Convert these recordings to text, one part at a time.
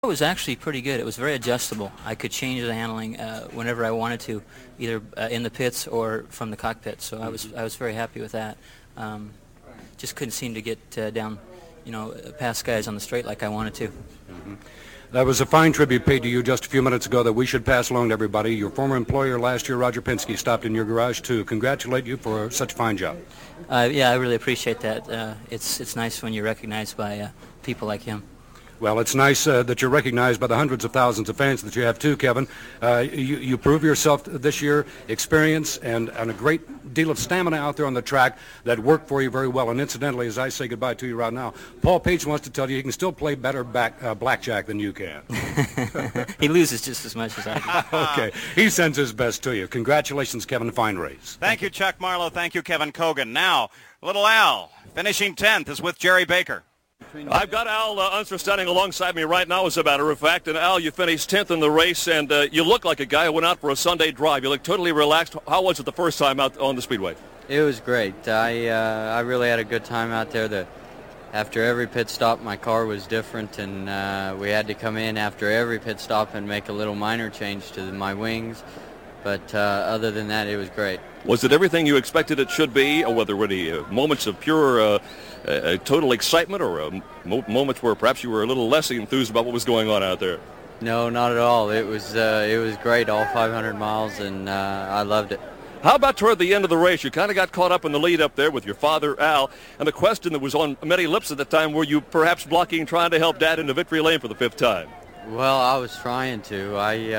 It was actually pretty good. It was very adjustable. I could change the handling whenever I wanted to, either in the pits or from the cockpit. So I was very happy with that. Just couldn't seem to get down, past guys on the straight like I wanted to. Mm-hmm. That was a fine tribute paid to you just a few minutes ago that we should pass along to everybody. Your former employer last year, Roger Penske, stopped in your garage to congratulate you for such a fine job. Yeah, I really appreciate that. It's nice when you're recognized by people like him. Well, it's nice that you're recognized by the hundreds of thousands of fans that you have too, Kevin. You prove yourself this year, experience and a great deal of stamina out there on the track that worked for you very well. And incidentally, as I say goodbye to you right now, Paul Page wants to tell you he can still play better blackjack than you can. He loses just as much as I do. Okay. He sends his best to you. Congratulations, Kevin. Fine race. Thank you, Chuck Marlowe. Thank you, Kevin Kogan. Now, Little Al, finishing 10th, is with Jerry Baker. I've got Al Unser standing alongside me right now, as a matter of fact. And, Al, you finished 10th in the race, and you look like a guy who went out for a Sunday drive. You look totally relaxed. How was it the first time out on the Speedway? It was great. I really had a good time out there. After every pit stop, my car was different, and we had to come in after every pit stop and make a little minor change to my wings. But other than that, it was great. Was it everything you expected it should be, or were there any moments of pure total excitement, or moments where perhaps you were a little less enthused about what was going on out there? No, not at all. It was great, all 500 miles, and I loved it. How about toward the end of the race? You kind of got caught up in the lead up there with your father, Al, and the question that was on many lips at the time, were you perhaps blocking, trying to help Dad into victory lane for the 5th time? Well, I was trying to.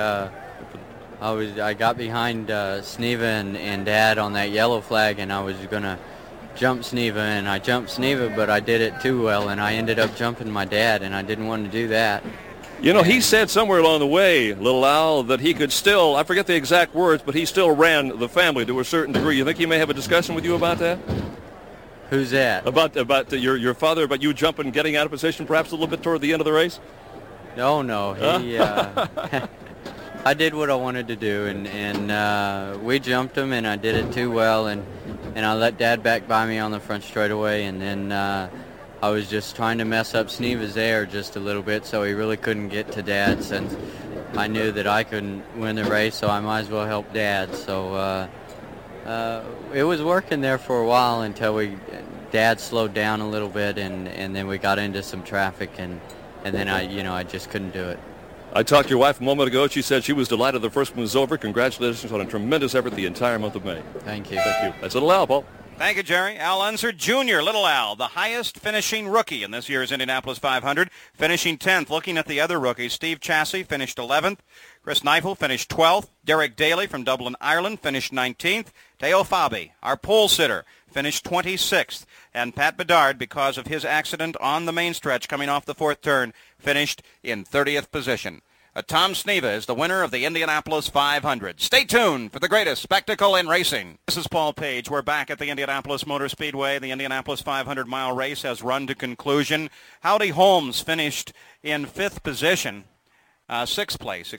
I got behind Sneva and Dad on that yellow flag, and I was going to jump Sneva, and I jumped Sneva, but I did it too well, and I ended up jumping my dad, and I didn't want to do that. You know, he said somewhere along the way, Little Al, that he could still, I forget the exact words, but he still ran the family to a certain degree. You think he may have a discussion with you about that? Who's that? About your father, about you jumping, getting out of position perhaps a little bit toward the end of the race? No. He, I did what I wanted to do, and we jumped him, and I did it too well, and I let Dad back by me on the front straightaway, and then I was just trying to mess up Sneva's air just a little bit, so he really couldn't get to Dad, since I knew that I couldn't win the race, so I might as well help Dad. So it was working there for a while until Dad slowed down a little bit, and then we got into some traffic, and then I just couldn't do it. I talked to your wife a moment ago. She said she was delighted the first one was over. Congratulations on a tremendous effort the entire month of May. Thank you. Thank you. That's Little Al, Paul. Thank you, Jerry. Al Unser Jr., Little Al, the highest finishing rookie in this year's Indianapolis 500, finishing 10th. Looking at the other rookies, Steve Chassie finished 11th. Chris Neifel finished 12th. Derek Daly from Dublin, Ireland, finished 19th. Teo Fabi, our pole sitter, finished 26th. And Pat Bedard, because of his accident on the main stretch coming off the 4th turn, finished in 30th position. Tom Sneva is the winner of the Indianapolis 500. Stay tuned for the greatest spectacle in racing. This is Paul Page. We're back at the Indianapolis Motor Speedway. The Indianapolis 500-mile race has run to conclusion. Howdy Holmes finished in 5th position. 6th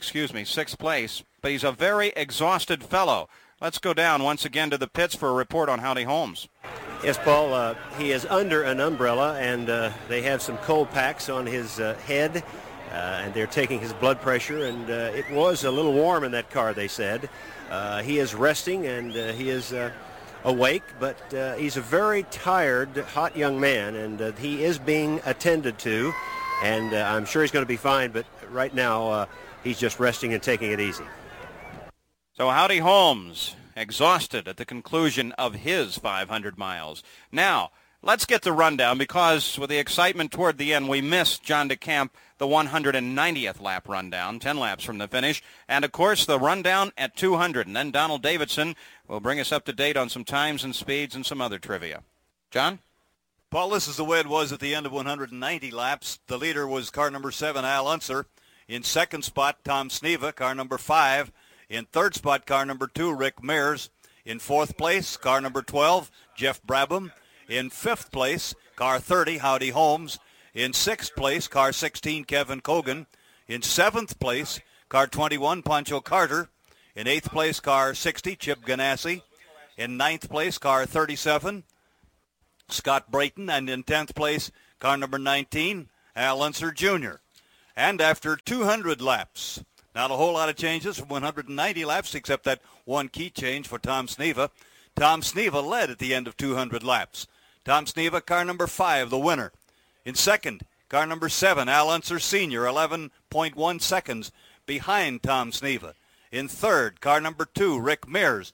place. But he's a very exhausted fellow. Let's go down once again to the pits for a report on Howdy Holmes. Yes, Paul, he is under an umbrella, and they have some cold packs on his head. And they're taking his blood pressure, and it was a little warm in that car, they said. He is resting, and he is awake, but he's a very tired, hot young man, and he is being attended to, and I'm sure he's going to be fine, but right now he's just resting and taking it easy. So Howdy Holmes, exhausted at the conclusion of his 500 miles. Now, let's get the rundown, because with the excitement toward the end, we missed John DeCamp, the 190th lap rundown, 10 laps from the finish, and, of course, the rundown at 200. And then Donald Davidson will bring us up to date on some times and speeds and some other trivia. John? Paul, this is the way it was at the end of 190 laps. The leader was car number 7, Al Unser. In second spot, Tom Sneva, car number 5. In third spot, car number 2, Rick Mears. In fourth place, car number 12, Jeff Brabham. In fifth place, car 30, Howdy Holmes. In sixth place, car 16, Kevin Kogan. In seventh place, car 21, Pancho Carter. In eighth place, car 60, Chip Ganassi. In ninth place, car 37, Scott Brayton. And in 10th place, car number 19, Al Unser Jr. And after 200 laps, not a whole lot of changes from 190 laps except that one key change for Tom Sneva. Tom Sneva led at the end of 200 laps. Tom Sneva, car number 5, the winner. In second, car number 7, Al Unser Sr., 11.1 seconds behind Tom Sneva. In third, car number 2, Rick Mears,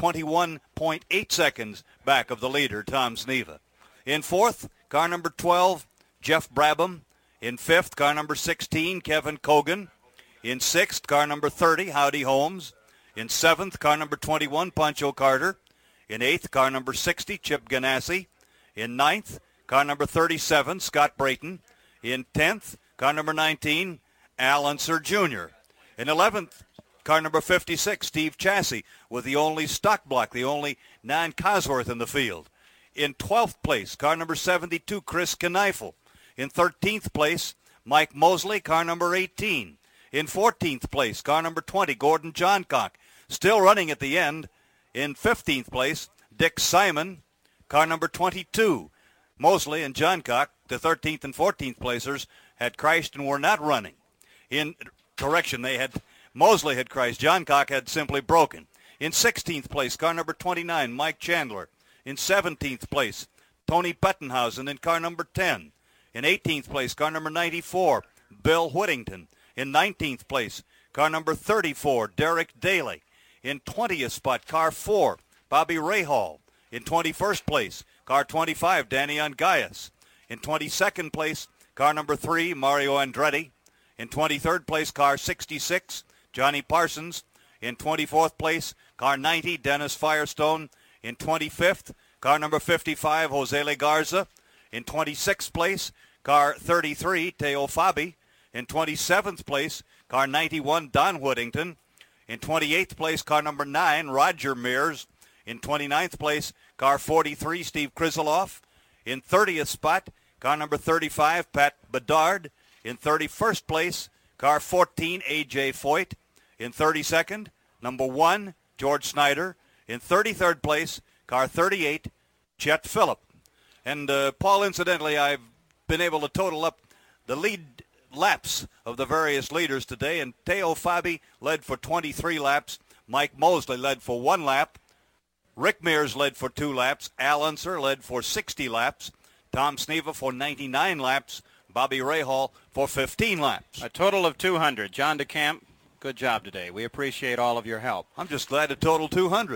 21.8 seconds back of the leader, Tom Sneva. In fourth, car number 12, Jeff Brabham. In fifth, car number 16, Kevin Kogan. In sixth, car number 30, Howdy Holmes. In seventh, car number 21, Pancho Carter. In eighth, car number 60, Chip Ganassi. In ninth, car number 37, Scott Brayton. In 10th, car number 19, Al Unser Jr. In 11th, car number 56, Steve Chassie, with the only stock block, the only non-Cosworth in the field. In 12th place, car number 72, Chris Kneifel. In 13th place, Mike Mosley, car number 18. In 14th place, car number 20, Gordon Johncock, still running at the end. In 15th place, Dick Simon, car number 22. Mosley and Johncock, the 13th and 14th placers, had crashed and were not running. In correction, Mosley had crashed. Johncock had simply broken. In 16th place, car number 29, Mike Chandler. In 17th place, Tony Pettenhausen in car number 10. In 18th place, car number 94, Bill Whittington. In 19th place, car number 34, Derek Daly. In 20th spot, car 4, Bobby Rahal. In 21st place, car 25, Danny Ungaius. In 22nd place, car number 3, Mario Andretti. In 23rd place, car 66, Johnny Parsons. In 24th place, car 90, Dennis Firestone. In 25th, car number 55, Jose Legarza. In 26th place, car 33, Teo Fabi. In 27th place, car 91, Don Whittington. In 28th place, car number 9, Roger Mears. In 29th place, car 43, Steve Krizeloff. In 30th spot, car number 35, Pat Bedard. In 31st place, car 14, A.J. Foyt. In 32nd, number 1, George Snyder. In 33rd place, car 38, Chet Phillip. And, Paul, incidentally, I've been able to total up the lead laps of the various leaders today, and Teo Fabi led for 23 laps. Mike Mosley led for 1 lap. Rick Mears led for 2 laps. Al Unser led for 60 laps. Tom Sneva for 99 laps. Bobby Rahal for 15 laps. A total of 200. John DeCamp, good job today. We appreciate all of your help. I'm just glad it totaled 200.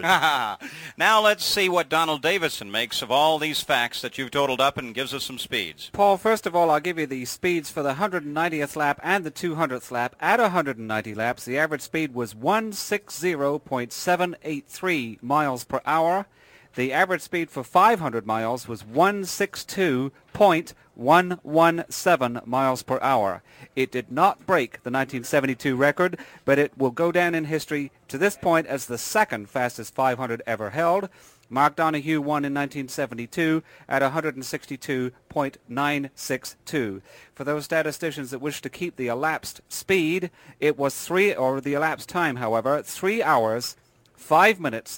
Now let's see what Donald Davison makes of all these facts that you've totaled up and gives us some speeds. Paul, first of all, I'll give you the speeds for the 190th lap and the 200th lap. At 190 laps, the average speed was 160.783 miles per hour. The average speed for 500 miles was 162.117 miles per hour. It did not break the 1972 record, but it will go down in history to this point as the second fastest 500 ever held. Mark Donohue won in 1972 at 162.962. For those statisticians that wish to keep the elapsed speed, it was the elapsed time, however, 3 hours, 5 minutes,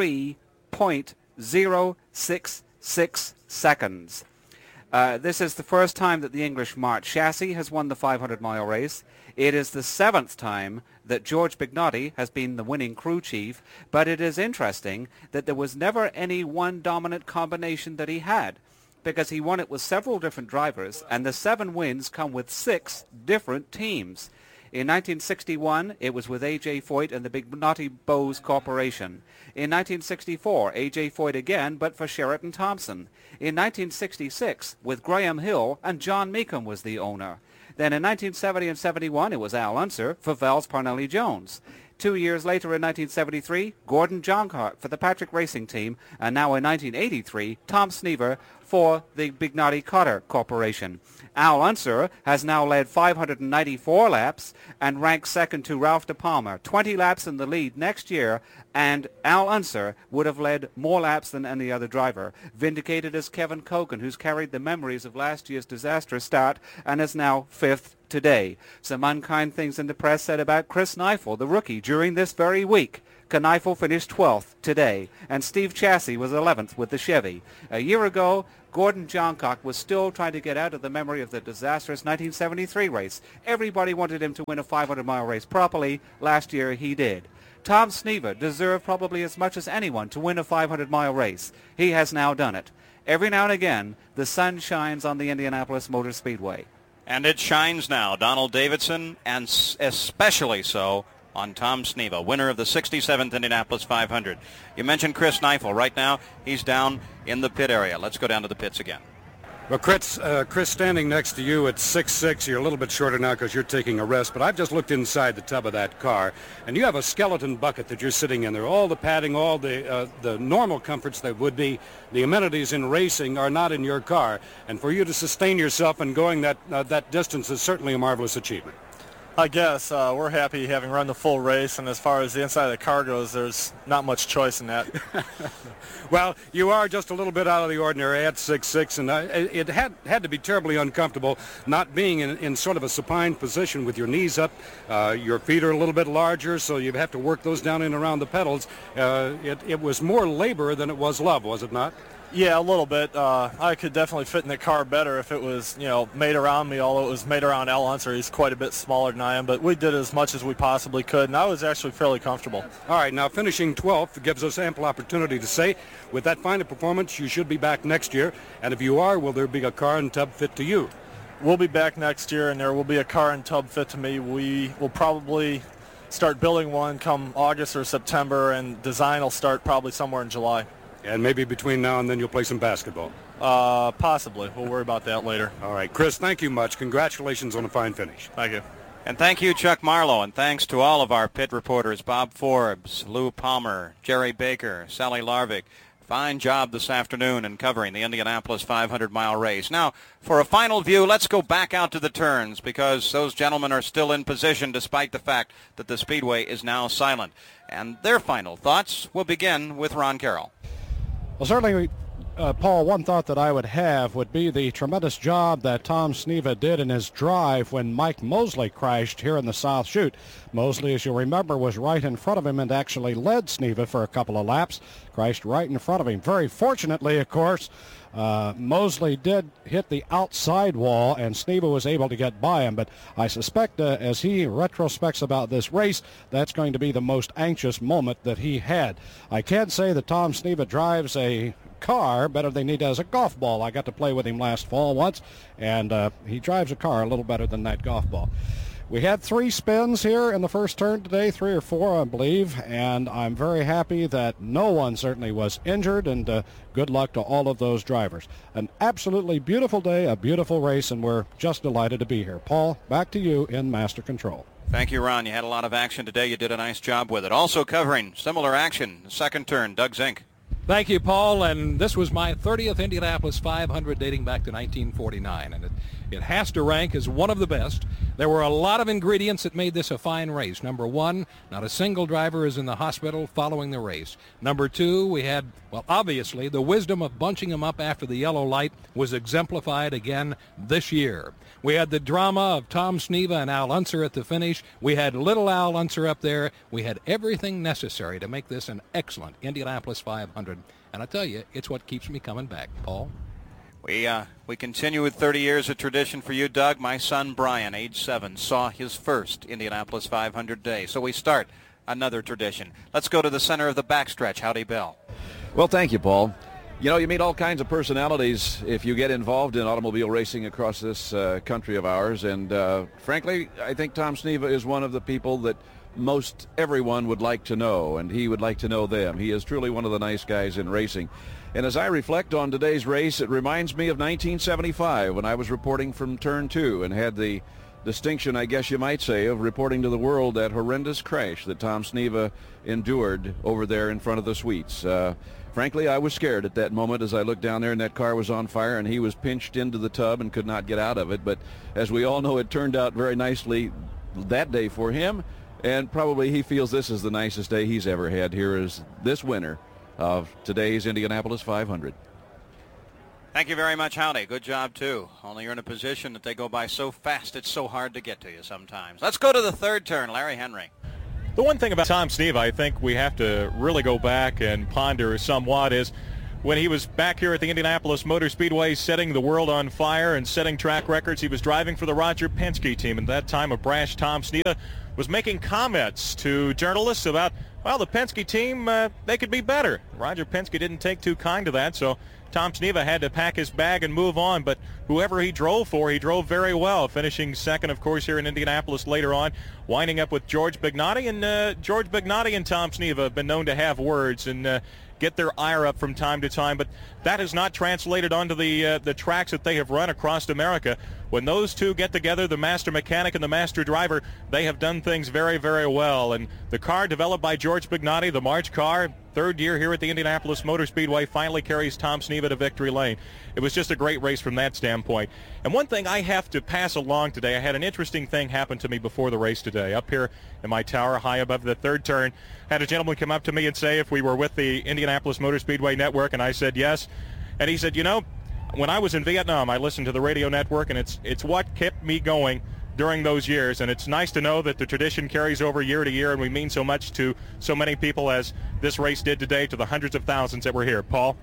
3.066 seconds. This is the first time that the English Mart Chassis has won the 500-mile race. It is the 7th time that George Bignotti has been the winning crew chief, but it is interesting that there was never any one dominant combination that he had, because he won it with several different drivers, and the 7 wins come with 6 different teams. In 1961, it was with A.J. Foyt and the Bignotti Bose Corporation. In 1964, A.J. Foyt again, but for Sheraton Thompson. In 1966, with Graham Hill, and John Meekum was the owner. Then in 1970 and 71, it was Al Unser for Vels Parnelli Jones. 2 years later in 1973, Gordon Johncock for the Patrick Racing Team, and now in 1983, Tom Sneva for the Bignotti Cotter Corporation. Al Unser has now led 594 laps and ranks second to Ralph De Palma, 20 laps in the lead next year, and Al Unser would have led more laps than any other driver. Vindicated as Kevin Kogan, who's carried the memories of last year's disastrous start and is now 5th today. Some unkind things in the press said about Chris Kneifel, the rookie, during this very week. Kneifel finished 12th today, and Steve Chassis was 11th with the Chevy. A year ago, Gordon Johncock was still trying to get out of the memory of the disastrous 1973 race. Everybody wanted him to win a 500-mile race properly. Last year, he did. Tom Sneva deserved probably as much as anyone to win a 500-mile race. He has now done it. Every now and again, the sun shines on the Indianapolis Motor Speedway. And it shines now. Donald Davidson, and especially so on Tom Sneva, winner of the 67th Indianapolis 500. You mentioned Chris Kneifel. Right now, he's down in the pit area. Let's go down to the pits again. Well, Chris, standing next to you at 6'6", you're a little bit shorter now because you're taking a rest, but I've just looked inside the tub of that car, and you have a skeleton bucket that you're sitting in there. All the padding, all the normal comforts that would be the amenities in racing are not in your car, and for you to sustain yourself and going that distance is certainly a marvelous achievement. I guess we're happy having run the full race, and as far as the inside of the car goes, there's not much choice in that. Well, you are just a little bit out of the ordinary at 6'6", and it had to be terribly uncomfortable not being in sort of a supine position with your knees up. Your feet are a little bit larger, so you have to work those down in and around the pedals. It was more labor than it was love, was it not? Yeah, a little bit. I could definitely fit in the car better if it was, made around me, although it was made around Al Unser. He's quite a bit smaller than I am, but we did as much as we possibly could, and I was actually fairly comfortable. All right, now finishing 12th gives us ample opportunity to say, with that fine performance, you should be back next year, and if you are, will there be a car and tub fit to you? We'll be back next year, and there will be a car and tub fit to me. We will probably start building one come August or September, and design will start probably somewhere in July. And maybe between now and then you'll play some basketball. Possibly. We'll worry about that later. All right. Chris, thank you much. Congratulations on a fine finish. Thank you. And thank you, Chuck Marlowe, and thanks to all of our pit reporters, Bob Forbes, Lou Palmer, Jerry Baker, Sally Larvik. Fine job this afternoon in covering the Indianapolis 500-mile race. Now, for a final view, let's go back out to the turns because those gentlemen are still in position despite the fact that the Speedway is now silent. And their final thoughts will begin with Ron Carroll. Well, certainly, Paul, one thought that I would have would be the tremendous job that Tom Sneva did in his drive when Mike Mosley crashed here in the South Chute. Mosley, as you remember, was right in front of him and actually led Sneva for a couple of laps, crashed right in front of him. Very fortunately, of course, Mosley did hit the outside wall, and Sneva was able to get by him. But I suspect as he retrospects about this race, that's going to be the most anxious moment that he had. I can say that Tom Sneva drives a car better than he does a golf ball. I got to play with him last fall once, and he drives a car a little better than that golf ball. We had 3 spins here in the first turn today, 3 or 4, I believe, and I'm very happy that no one certainly was injured, and good luck to all of those drivers. An absolutely beautiful day, a beautiful race, and we're just delighted to be here. Paul, back to you in Master Control. Thank you, Ron. You had a lot of action today. You did a nice job with it. Also covering similar action, second turn, Doug Zink. Thank you, Paul, and this was my 30th Indianapolis 500 dating back to 1949, and it has to rank as one of the best. There were a lot of ingredients that made this a fine race. Number 1, not a single driver is in the hospital following the race. Number 2, we had, well, obviously, the wisdom of bunching them up after the yellow light was exemplified again this year. We had the drama of Tom Sneva and Al Unser at the finish. We had little Al Unser up there. We had everything necessary to make this an excellent Indianapolis 500. And I tell you, it's what keeps me coming back, Paul. We continue with 30 years of tradition for you, Doug. My son, Brian, age 7, saw his first Indianapolis 500 day. So we start another tradition. Let's go to the center of the backstretch. Howdy, Bill. Well, thank you, Paul. You know, you meet all kinds of personalities if you get involved in automobile racing across this country of ours. And frankly, I think Tom Sneva is one of the people that most everyone would like to know, and he would like to know them. He is truly one of the nice guys in racing. And as I reflect on today's race, it reminds me of 1975 when I was reporting from Turn 2 and had the distinction, I guess you might say, of reporting to the world that horrendous crash that Tom Sneva endured over there in front of the suites. Frankly, I was scared at that moment as I looked down there and that car was on fire and he was pinched into the tub and could not get out of it. But as we all know, it turned out very nicely that day for him, and probably he feels this is the nicest day he's ever had here as this winner of today's Indianapolis 500. Thank you very much, Howdy. Good job, too. Only you're in a position that they go by so fast it's so hard to get to you sometimes. Let's go to the third turn, Larry Henry. The one thing about Tom Sneva I think we have to really go back and ponder somewhat is when he was back here at the Indianapolis Motor Speedway setting the world on fire and setting track records, he was driving for the Roger Penske team. And at that time, a brash Tom Sneva was making comments to journalists about, well, the Penske team, they could be better. Roger Penske didn't take too kind to that, so Tom Sneva had to pack his bag and move on. But whoever he drove for, he drove very well, finishing second, of course, here in Indianapolis later on, winding up with George Bignotti. And George Bignotti and Tom Sneva have been known to have words and get their ire up from time to time, but that has not translated onto the tracks that they have run across America. When those two get together, the master mechanic and the master driver, they have done things very, very well. And the car developed by George Bignotti, the March car, third year here at the Indianapolis Motor Speedway, finally carries Tom Sneva to victory lane. It was just a great race from that standpoint. And one thing I have to pass along today, I had an interesting thing happen to me before the race today. Up here in my tower, high above the third turn, had a gentleman come up to me and say if we were with the Indianapolis Motor Speedway Network, and I said yes. And he said, you know, when I was in Vietnam, I listened to the radio network, and it's what kept me going during those years. And it's nice to know that the tradition carries over year to year, and we mean so much to so many people as this race did today, to the hundreds of thousands that were here. Paul?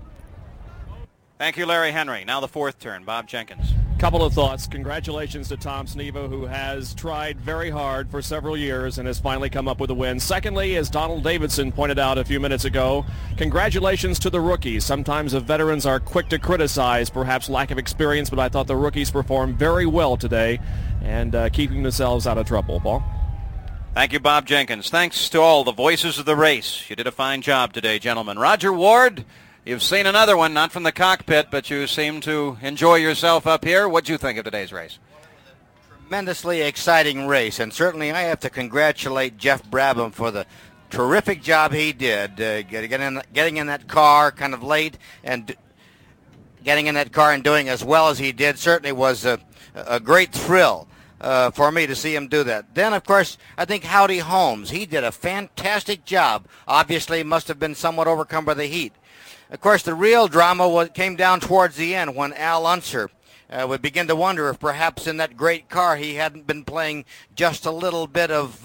Thank you, Larry Henry. Now the fourth turn, Bob Jenkins. Couple of thoughts. Congratulations to Tom Sneva, who has tried very hard for several years and has finally come up with a win. Secondly, as Donald Davidson pointed out a few minutes ago, congratulations to the rookies. Sometimes the veterans are quick to criticize perhaps lack of experience, but I thought the rookies performed very well today and keeping themselves out of trouble. Paul? Thank you, Bob Jenkins. Thanks to all the voices of the race. You did a fine job today, gentlemen. Roger Ward, you've seen another one, not from the cockpit, but you seem to enjoy yourself up here. What'd you think of today's race? Tremendously exciting race, and certainly I have to congratulate Jeff Brabham for the terrific job he did, getting in that car kind of late and getting in that car and doing as well as he did. Certainly was a great thrill for me to see him do that. Then, of course, I think Howdy Holmes, he did a fantastic job. Obviously must have been somewhat overcome by the heat. Of course, the real drama came down towards the end when Al Unser would begin to wonder if perhaps in that great car he hadn't been playing just a little bit of,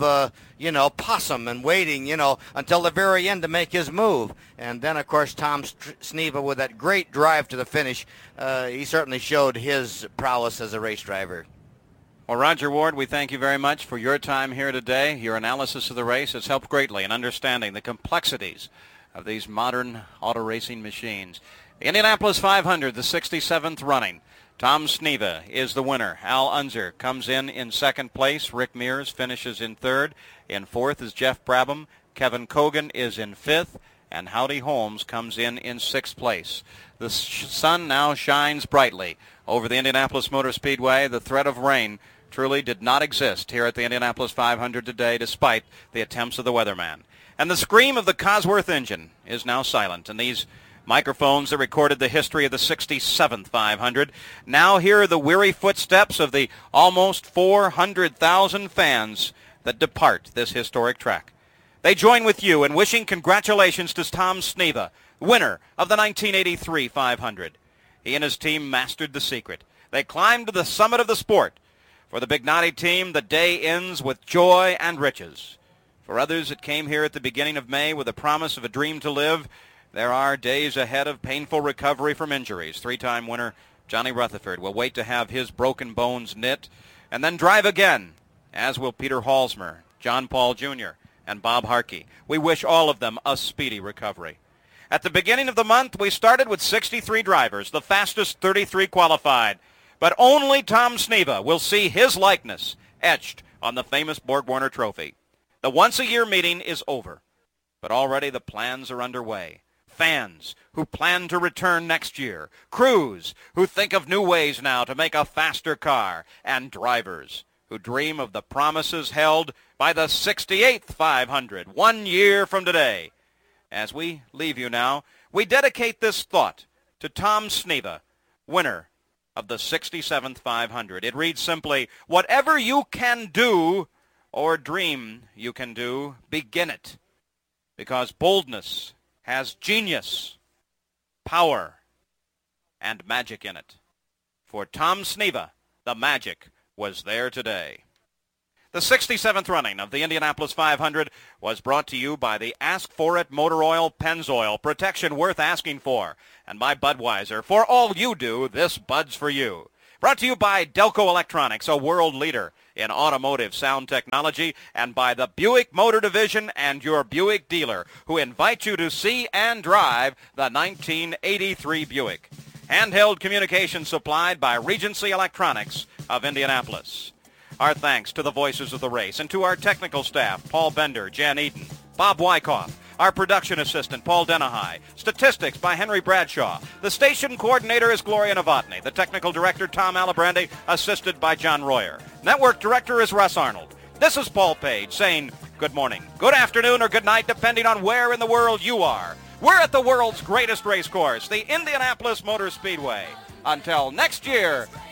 possum and waiting, until the very end to make his move. And then, of course, Tom Sneva with that great drive to the finish, he certainly showed his prowess as a race driver. Well, Roger Ward, we thank you very much for your time here today. Your analysis of the race has helped greatly in understanding the complexities of these modern auto racing machines. The Indianapolis 500, the 67th running. Tom Sneva is the winner. Al Unser comes in second place. Rick Mears finishes in third. In fourth is Jeff Brabham. Kevin Cogan is in fifth. And Howdy Holmes comes in sixth place. The sun now shines brightly over the Indianapolis Motor Speedway. The threat of rain truly did not exist here at the Indianapolis 500 today, despite the attempts of the weatherman. And the scream of the Cosworth engine is now silent. And these microphones that recorded the history of the 67th 500 now hear the weary footsteps of the almost 400,000 fans that depart this historic track. They join with you in wishing congratulations to Tom Sneva, winner of the 1983 500. He and his team mastered the secret. They climbed to the summit of the sport. For the Bignotti team, the day ends with joy and riches. For others that came here at the beginning of May with a promise of a dream to live, there are days ahead of painful recovery from injuries. Three-time winner Johnny Rutherford will wait to have his broken bones knit and then drive again, as will Peter Halsmer, John Paul Jr., and Bob Harkey. We wish all of them a speedy recovery. At the beginning of the month, we started with 63 drivers, the fastest 33 qualified. But only Tom Sneva will see his likeness etched on the famous Borg-Warner Trophy. The once-a-year meeting is over, but already the plans are underway. Fans who plan to return next year, crews who think of new ways now to make a faster car, and drivers who dream of the promises held by the 68th 500 1 year from today. As we leave you now, we dedicate this thought to Tom Sneva, winner of the 67th 500. It reads simply, whatever you can do or dream you can do, begin it. Because boldness has genius, power, and magic in it. For Tom Sneva, the magic was there today. The 67th running of the Indianapolis 500 was brought to you by the Ask For It Motor Oil Pennzoil, protection worth asking for, and by Budweiser. For all you do, this Bud's for you. Brought to you by Delco Electronics, a world leader in automotive sound technology, and by the Buick Motor Division and your Buick dealer, who invite you to see and drive the 1983 Buick. Handheld communication supplied by Regency Electronics of Indianapolis. Our thanks to the voices of the race and to our technical staff, Paul Bender, Jan Eaton, Bob Wyckoff, our production assistant, Paul Denahai, statistics by Henry Bradshaw. The station coordinator is Gloria Novotny. The technical director, Tom Alibrandi, assisted by John Royer. Network director is Russ Arnold. This is Paul Page saying good morning, good afternoon, or good night, depending on where in the world you are. We're at the world's greatest race course, the Indianapolis Motor Speedway. Until next year,